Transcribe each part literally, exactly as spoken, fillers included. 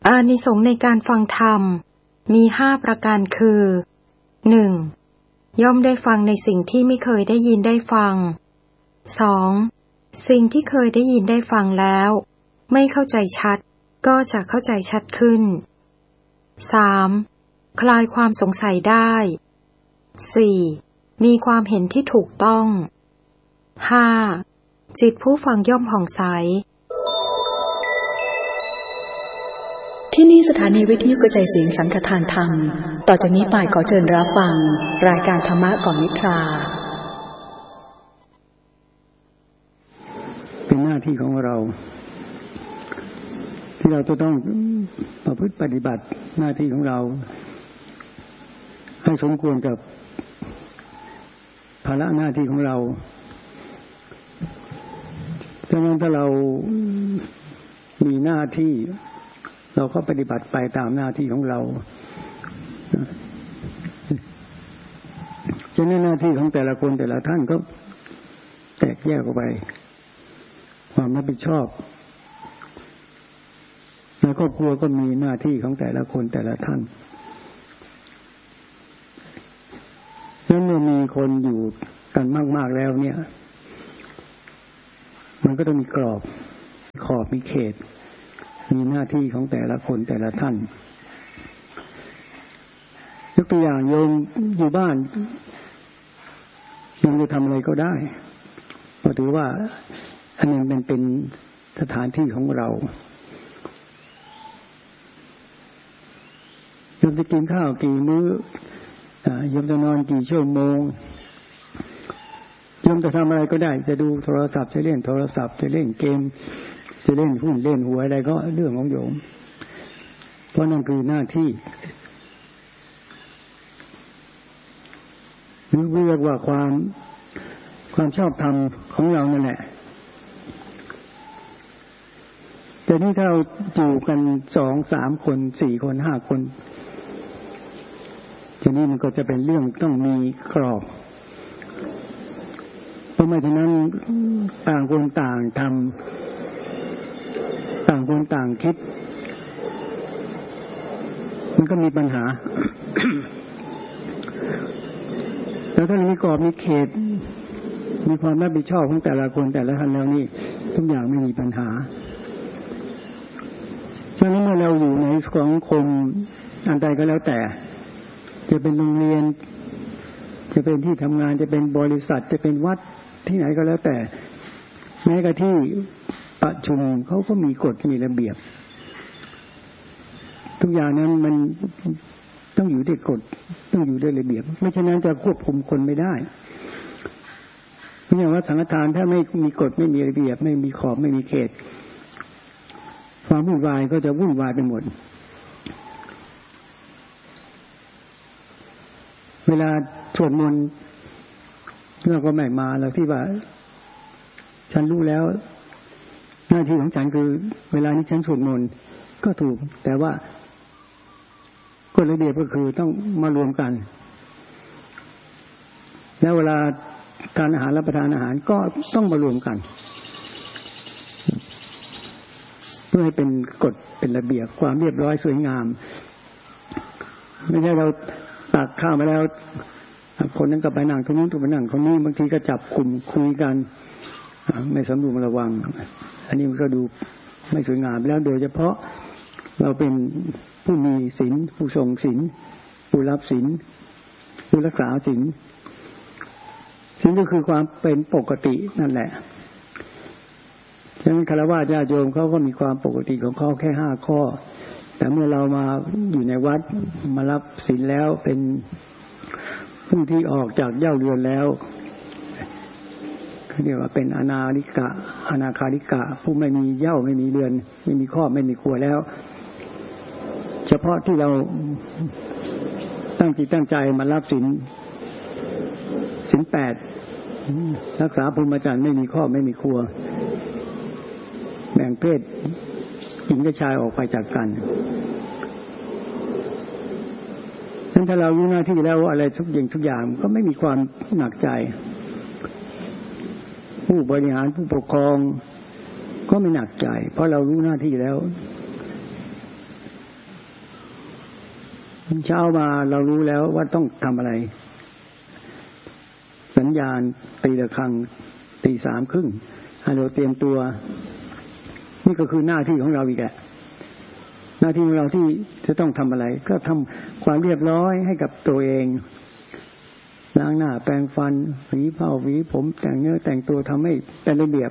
อานิสงส์ในการฟังธรรมมีห้าประการคือ หนึ่ง. ย่อมได้ฟังในสิ่งที่ไม่เคยได้ยินได้ฟัง สอง. สิ่งที่เคยได้ยินได้ฟังแล้วไม่เข้าใจชัดก็จะเข้าใจชัดขึ้น สาม. คลายความสงสัยได้ สี่. มีความเห็นที่ถูกต้อง ห้า. จิตผู้ฟังย่อมผ่องใสที่นี่สถานีวิทยุกระจายเสียงสังฆทานธรรมต่อจากนี้ไปขอเชิญรับฟังรายการธรรมะก่อนนิทราเป็นหน้าที่ของเราที่เราจะต้องประพฤติปฏิบัติหน้าที่ของเราให้สมควรกับภาระหน้าที่ของเราดังนั้นถ้าเรามีหน้าที่เราก็ปฏิบัติไปตามหน้าที่ของเราฉะนั้นหน้าที่ของแต่ละคนแต่ละท่านก็แตกแยกออกไปความรับผิดชอบในครอบครัวก็มีหน้าที่ของแต่ละคนแต่ละท่านแล้วเมื่อมีคนอยู่กันมากๆแล้วเนี่ยมันก็ต้องมีกรอบขอบมีเขตมีหน้าที่ของแต่ละคนแต่ละท่านยกตัวอย่างโยมอยู่บ้านโยมจะทำอะไรก็ได้เพราะถือว่าอันนี้มันเป็นสถานที่ของเราโยมจะกินข้าวกี่มื้อโยมจะนอนกี่ชั่วโมงโยมจะทำอะไรก็ได้จะดูโทรศัพท์จะเล่นโทรศัพท์จะเล่นเกมจะเล่นหุ้นเล่นหวยอะไรก็เรื่องของโยมเพราะนั่นคือหน้าที่หรือเรียกว่าความความชอบธรรมของเรานั่นแหละแต่นี่ถ้าเราอยู่กันสองสามคนสี่คนห้าคนทีนี้มันก็จะเป็นเรื่องต้องมีกรอบเพราะไม่ฉะนั้นต่างคนต่างทำต่างคนต่างคิดมันก็มีปัญหา แต่ถ้ามีกรอบมีเขตมีความรับผิดชอบของแต่ละคนแต่ละท่านแล้วนี่ทุกอย่างไม่มีปัญหาฉะนั้นเมื่อเราอยู่ในสังคมอันใดก็แล้วแต่จะเป็นโรงเรียนจะเป็นที่ทำงานจะเป็นบริษัทจะเป็นวัดที่ไหนก็แล้วแต่แม้กระทั่งประชุมเขาก็มีกฎมีระเบียบทุกอย่างนั้นมันต้องอยู่ด้วยกฎต้องอยู่ด้วยระเบียบไม่ฉะนั้นจะควบคุมคนไม่ได้เพราะอย่างว่าสังฆทานถ้าไม่มีกฎไม่มีระเบียบไม่มีขอบไม่มีเขตความวุ่นวายก็จะวุ่นวายไปหมดเวลาสวดมนต์เราก็ไม่มาแล้วที่ว่าฉันรู้แล้วหน้าที่ของฉันคือเวลานี้ฉันสวดมนต์ก็ถูกแต่ว่ากฎระเบียบก็คือต้องมารวมกันแล้วเวลาการอาหารรับประทานอาหารก็ต้องมารวมกันเพื่อให้เป็นกฎเป็นระเบียบความเรียบร้อยสวยงามไม่ใช่เราตักข้าวมาแล้วคนนั้นก็ไปนั่งตรงนู้นตัวไปนั่งคนนี้บางทีก็จับกลุ่มคุยกันไม่สำรวมระวังอันนี้มันก็ดูไม่สวยงามแล้วโดยเฉพาะเราเป็นผู้มีศีลผู้ทรงศีลผู้รับศีลผู้รักษาศีลศีลก็คือความเป็นปกตินั่นแหละฉะนั้นฆราวาสญาติโยมเขาก็มีความปกติของเขาแค่ห้าข้อแต่เมื่อเรามาอยู่ในวัดมารับศีลแล้วเป็นผู้ที่ออกจากเหย้าเรือนแล้วเขาเรียกว่าเป็นอนาลิกะอนาคาลิกะผู้ไม่มีเหย้าไม่มีเรือนไม่มีครอบไม่มีครัวแล้วเฉพาะที่เราตั้งจิตตั้งใจมารับศีลศีลแปดรักษาพรหมจรรย์ไม่มีครอบไม่มีครัวแบ่งเพศหญิงกับชายออกไปจากกันนั้นถ้าเรารู้หน้าที่แล้วอะไรทุกอย่างทุกอย่างก็ไม่มีความหนักใจผู้บริหารผู้ปกครองก็ไม่หนักใจเพราะเรารู้หน้าที่แล้วเช้ามาเรารู้แล้วว่าต้องทำอะไรสัญญาณตีระฆังตีสามครึ่งให้เราเตรียมตัวนี่ก็คือหน้าที่ของเราอีกแหละหน้าที่ของเราที่จะต้องทำอะไรก็ทำความเรียบร้อยให้กับตัวเองล้างหน้าแปรงฟันหวีเผ้าหวีผมแต่งเนื้อแต่งตัวทำให้เป็นระเบียบ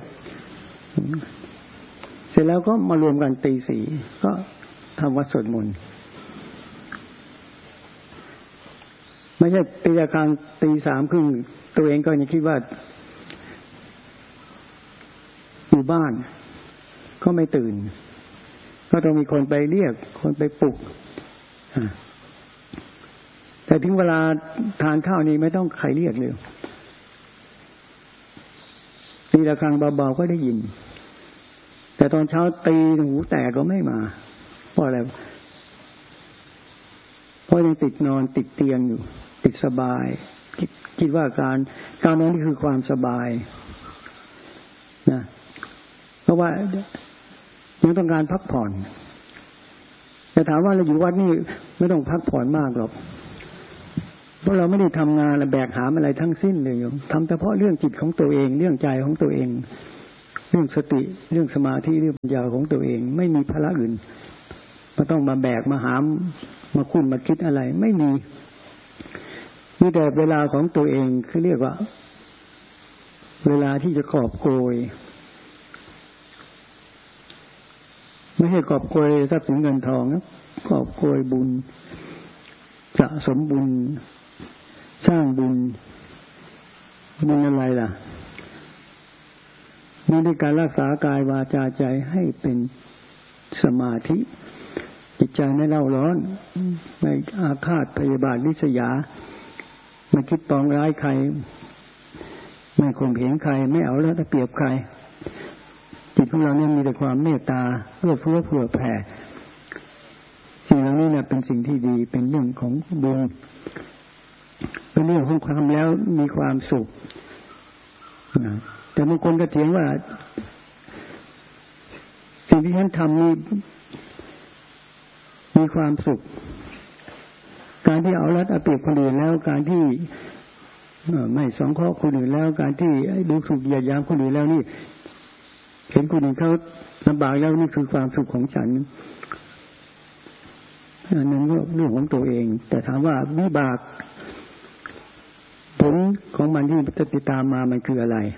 เสร็จแล้วก็มารวมกันตีสี่ก็ทำวัดสวดมนต์ไม่ใช่ตีระฆังตีสามครึ่งตัวเองก็ยังคิดว่าอยู่บ้านก็ไม่ตื่นก็ต้องมีคนไปเรียกคนไปปลุกแต่ถึงเวลาทานข้าวนี้ไม่ต้องใครเรียกเลยตีระฆังเบาๆก็ได้ยินแต่ตอนเช้าตีหูแตกก็ไม่มาเพราะอะไรเพราะยังติดนอนติดเตียงอยู่ติดสบายคิดคิดว่าการการนอนนี่คือความสบายนะเพราะว่ายังต้องการพักผ่อนแต่ถามว่าเราอยู่วัดนี่ไม่ต้องพักผ่อนมากหรอกเพราะเราไม่ได้ทำงานแบกหามอะไรทั้งสิ้นเลยโยมทำเฉพาะเรื่องจิตของตัวเองเรื่องใจของตัวเองเรื่องสติเรื่องสมาธิเรื่องปัญญาของตัวเองไม่มีภาระอื่นไม่ต้องมาแบกมาหามมาคุ้นมาคิดอะไรไม่มีมีแต่เวลาของตัวเองคือเรียกว่าเวลาที่จะกอบโกยไม่ให้กอบโกยทรัพย์สินเงินทองนะกอบโกยบุญสะสมบุญสร้างบุญบุญอะไรล่ะมีในการรักษากายวาจาใจให้เป็นสมาธิจิตใจไม่เล่าร้อนไม่อาฆาตพยาบาทริษยาไม่คิดปองร้ายใครไม่ข่มเหงใครไม่เอาแล้วเปรียบใครจิตของเราเนี่ยมีแต่ความเมตตาเอื้อเฟื้อเผื่อแผ่สิ่งเหล่านี้เนี่ยเป็นสิ่งที่ดีเป็นเรื่องของบุญเป็นเรื่องของความแล้วมีความสุขแต่บางคนก็เถียงว่าสิ่งที่ฉันทำนี่มีความสุขการที่เอารัดเอาเปรียบคนอื่นแล้วการที่ไม่สงเคราะห์คนอื่นแล้วการที่ดูถูกเหยียดหยามคนอื่นแล้วนี่เห็นคนอื่นเขาลำบากแล้วนี่คือความสุขของฉันอันนั้นก็เรื่องของตัวเองแต่ถามว่าวิบากผลของมันที่จะติดตามมามันคืออะไร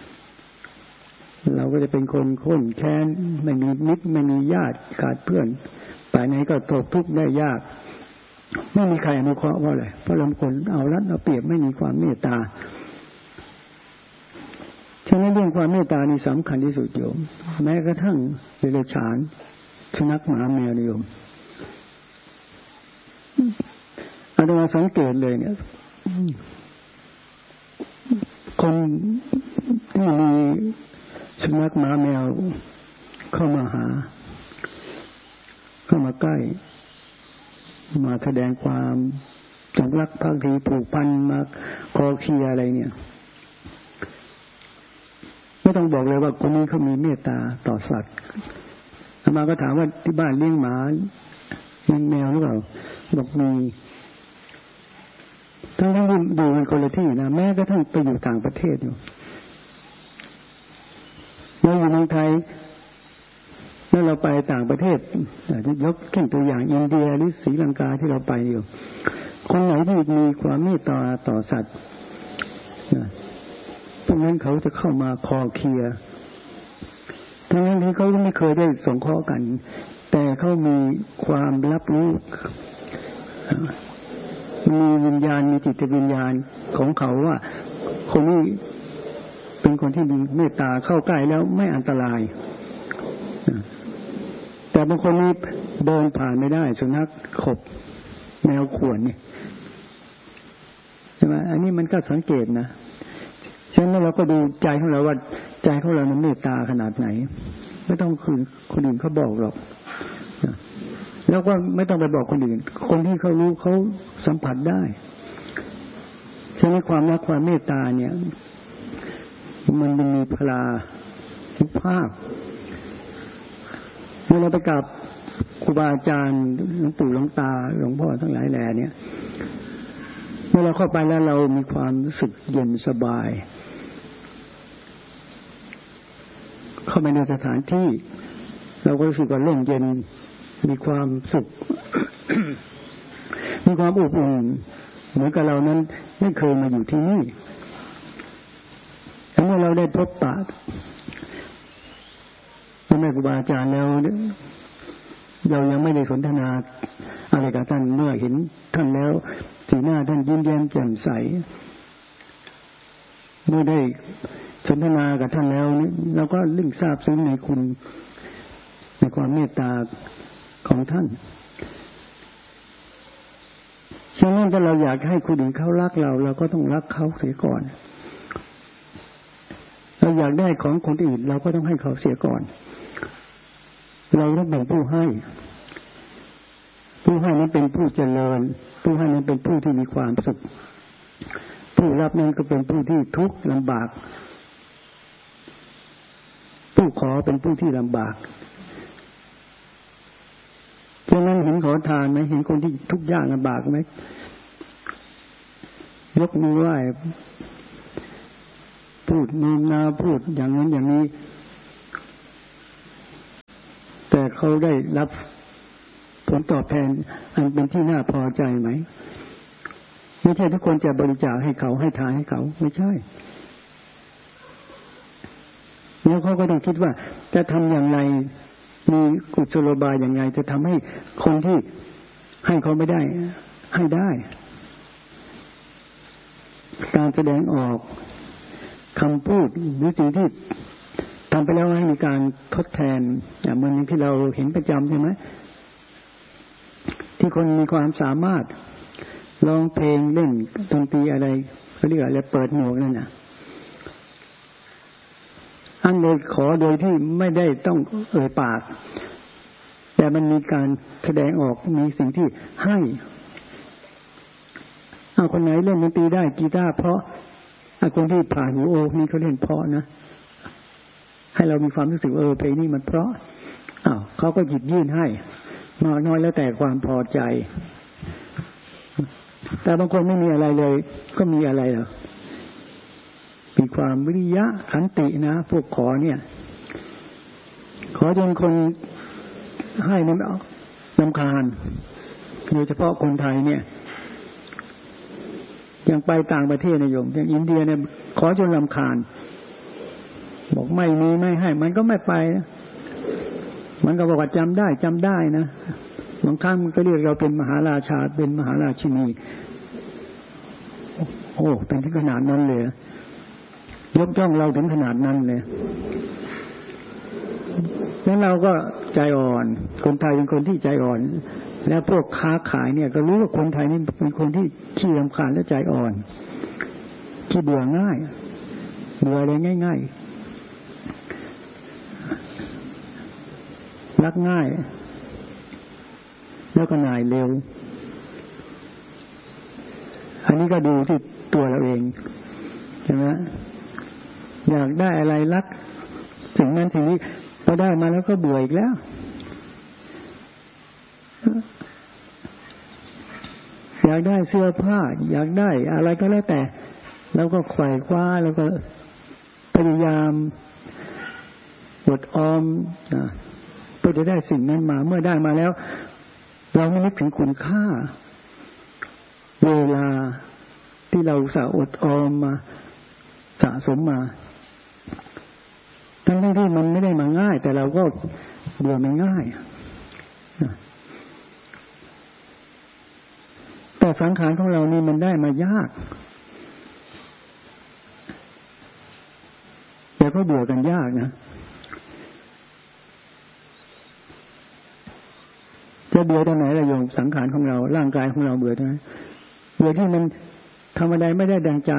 เราก็จะเป็นคนข้นแค้นไม่มีมิตรไม่มีญาติขาดเพื่อนไปไหนก็ตกทุกข์ได้ยากไม่มีใครอนุเคราะห์เพราะอะไรเพราะเราคนเอารัดเอาเปรียบไม่มีความเมตตาฉะนั้นเรื่องความเมตตานี่สำคัญที่สุดโยมแม้กระทั่งเดรัจฉานสุนัขหมาแมวโยมอาตมาสังเกตเลยเนี่ยคนที่มีสุนัขหมาแมวเข้ามาหาเข้ามาใกล้มาแสดงความจงรักภักดีผูกพันมาคอเคลียอะไรเนี่ยไม่ต้องบอกเลยว่าคนนี้เขามีเมตตาต่อสัตว์อามาก็ถามว่าที่บ้านเลี้ยงหมาเลี้ยงแมวหรือเปล่าบอกมีทั้งที่ดูกันคนละที่นะแม้กระทั่งไปอยู่ต่างประเทศอยู่เราอยู่เมืองไทยแล้วเราไปต่างประเทศยกเช่นตัวอย่างอินเดียหรือศรีลังกาที่เราไปอยู่คนไหนที่มีความเมตตาต่อสัตว์พวกนั้นเขาจะเข้ามาคอเคลียร์ทั้งนั้นที่เขาไม่เคยได้สงเคราะห์กันแต่เขามีความรับรู้มีวิญญาณมีจิตวิญญาณของเขาว่าคนนี้เป็นคนที่มีเมตตาเข้าใกล้แล้วไม่อันตรายแต่บางคนนี่เดินผ่านไม่ได้สุนัขขบแมวข่วนนี่ใช่ไหมอันนี้มันก็สังเกตนะฉะนั้นเราก็ดูใจของเราว่าใจของเรามันเมตตาขนาดไหนไม่ต้องคืนคนอื่นเขาบอกหรอกแล้วก็ไม่ต้องไปบอกคนอื่นคนที่เขารู้เขาสัมผัสได้ฉะนั้นความรักความเมตตาเนี่ยมันมีพลานุภาพมื่อเราไปกราบครูบาอาจารย์หลวงปู่หลวงตาหลวงพ่อทั้งหลายแหล่เนี่ยเมื่อเราเข้าไปแล้วเรามีความรู้สึกเย็นสบายเข้าไปในสถานที่เราก็รู้สึกว่าร่มเย็นมีความสุข มีความอบอุ่นเหมือนกับเรานั้นไม่เคยมาอยู่ที่นี่แต่เมื่อเราได้พบปะพ่อแม่ครูบาอาจารย์แล้วเรายังไม่ได้สนทนาอะไรกับท่านเมื่อเห็นท่านแล้วสีหน้าท่านยิ้มแย้มแจ่มใสเมื่อได้สนทนากับท่านแล้วเราก็ลึ่งทราบซึ้งในคุณในความเมตตาของท่านฉะนั้นถ้าเราอยากให้คนอื่นเขารักเราเราก็ต้องรักเขาเสียก่อนเราอยากได้ของคนอื่นเราก็ต้องให้เขาเสียก่อนเราต้องเป็นผู้ให้ผู้ให้นั้นเป็นผู้เจริญผู้ให้นั้นเป็นผู้ที่มีความสุขผู้รับนั้นก็เป็นผู้ที่ทุกข์ลำบากผู้ขอเป็นผู้ที่ลำบากฉะนั้นเห็นขอทานไหมเห็นคนที่ทุกข์ยากลำบากไหมยกมือไหว้พูดโน้มน้าวพูดอย่างนั้นอย่างนี้แต่เขาได้รับผลตอบแทนอันเป็นที่น่าพอใจไหมไม่ใช่ทุกคนจะบริจาคให้เขาให้ทานให้เขาไม่ใช่แล้วเขาก็ต้องคิดว่าจะทำอย่างไรมีกุศโลบายอย่างไรจะทำให้คนที่ให้เขาไม่ได้ให้ได้การแสดงออกคำพูดหรือสิ่งที่ทำไปแล้วให้มีการทดแทนอย่างเมื่อนี้ที่เราเห็นประจำใช่ไหมที่คนมีความสามารถร้องเพลงเล่นดนตรีอะไรเขาเรียกอะไรเปิดหมวกนั่นน่ะอันโดยขอโดยที่ไม่ได้ต้องเอ่ยปากแต่มันมีการแสดงออกมีสิ่งที่ให้เอาคนไหนเล่นดนตรีได้กีตาร์เพราะเอาคนที่ผ่านหูโอ้นี่เขาเล่นเพราะนะให้เรามีความรู้สึกเออเพลงนี้มันเพราะอ้าวเขาก็หยิบยื่นให้มากน้อยแล้วแต่ความพอใจแต่บางคนไม่มีอะไรเลยก็มีอะไรเหรอมีความวิริยะขันตินะพวกขอเนี่ยขอจนคนให้มันรำคาญโดยเฉพาะคนไทยเนี่ยยังไปต่างประเทศนะโยมอย่างอินเดียเนี่ยขอจนรำคาญบอกไม่มีไม่ให้มันก็ไม่ไปนะมันก็บอกว่าจำได้จำได้นะบางครั้งมันก็เรียกเราเป็นมหาราชาเป็นมหาราชินีโอ้เป็นถึงขนาดนั้นเลยยกย่องเราถึงขนาดนั้นเลยแล้วเราก็ใจอ่อนคนไทยเป็นคนที่ใจอ่อนแล้วพวกค้าขายเนี่ยก็รู้ว่าคนไทยนี่เป็นคนที่ขี้รำคาญและใจอ่อนขี้เบื่อง่ายเบื่ออะไรง่ายๆรักง่ายแล้วก็หน่ายเร็วอันนี้ก็ดูที่ตัวเราเองใช่ไหมอยากได้อะไรรักสิ่งนั้นสิ่งนี้พอได้มาแล้วก็เบื่ออีกแล้วอยากได้เสื้อผ้าอยากได้อะไรก็แล้วแต่แล้วก็ไขว่คว้าแล้วก็พยายามอดออมเพื่อจะได้สิ่งนั้นมาเมื่อได้มาแล้วเราไม่นึกถึงคุณค่าเวลาที่เราสะอดออมมาสะสมมาทั้งที่มันไม่ได้มาง่ายแต่เราก็เบื่อมันง่ายแต่สังขารของเรานี่มันได้มายากแต่ก็เบื่อกันยากนะจะเบื่อตรงไหนล่ะโยมสังขารของเราร่างกายของเราเบื่อตรงไหนเบื่อที่มันทำอะไรไม่ได้ดังใจ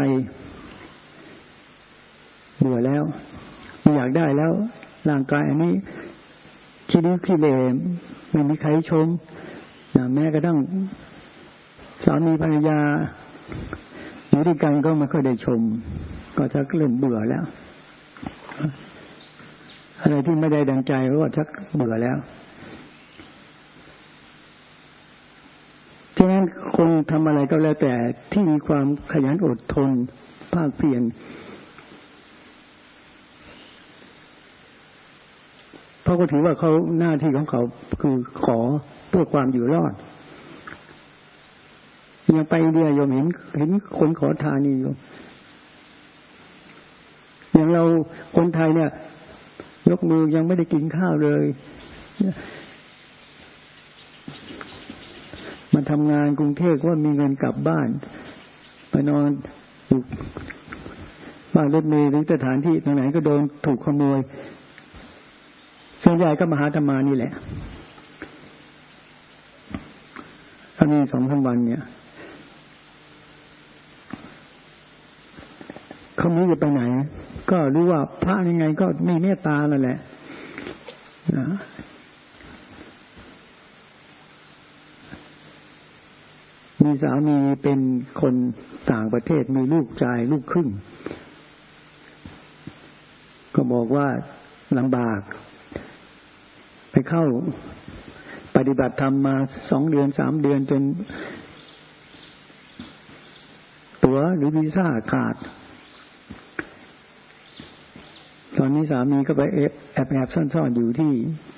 เบื่อแล้วไม่อยากได้แล้วร่างกายอันนี้ขี้ดื้อขี้เหร่ไม่มีใครชมนะแม้กระทั่งสามีภรรยาอยู่ด้วยกันก็ไม่ค่อยได้ชมก็ชักเริ่มเบื่อแล้วอะไรที่ไม่ได้ดังใจก็ชักเบื่อแล้วฉะนั้นคนทำอะไรก็แล้วแต่ที่มีความขยันอดทนภาคเพียรเพราะก็ถือว่าเขาหน้าที่ของเขาคือขอเพื่อความอยู่รอดยังไปอินเดียโยมเห็นเห็นคนขอทานนี่โยมอย่างเราคนไทยเนี่ยยกมือยังไม่ได้กินข้าวเลยมาทำงานกรุงเทพว่ามีเงินกลับบ้านไปนอนอยู่บ้านรถเมล์หรือสถานที่ตรงไหนก็โดนถูกขโมยส่วนใหญ่ก็มาหาธรรมานี่แหละถ้ามีสองสามวันเนี่ยเขาไม่รู้จะไปไหนก็รู้ว่าพระยังไงก็มีเมตตานั่นแหละนะมีสามีเป็นคนต่างประเทศมีลูกชายลูกครึ่งก็บอกว่าลำบากไปเข้าปฏิบัติธรรมมาสองเดือนสามเดือนจนตั๋วหรือวีซ่าขาดตอนนี้สามีก็ไปแอบแอบซ่อนๆอยู่ที่